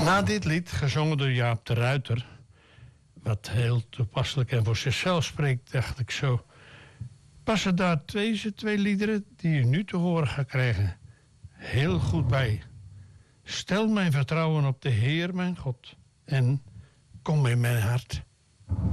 Na dit lied, gezongen door Jaap de Ruiter, wat heel toepasselijk en voor zichzelf spreekt, dacht ik zo, passen daar deze twee liederen die u nu te horen gaat krijgen heel goed bij. Stel mijn vertrouwen op de Heer mijn God en kom in mijn hart.